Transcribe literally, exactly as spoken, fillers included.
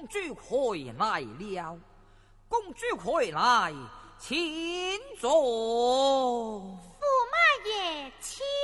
主回来了，公主回来，请坐。